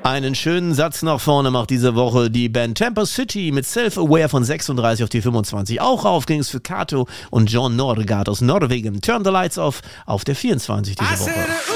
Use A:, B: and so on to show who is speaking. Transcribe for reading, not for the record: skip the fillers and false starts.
A: Einen schönen Satz nach vorne macht diese Woche die Band Tampa City mit Self-Aware von 36 auf die 25. Auch rauf ging es für Kato und John Nordegaard aus Norwegen. Turn the Lights Off auf der 24 diese Woche.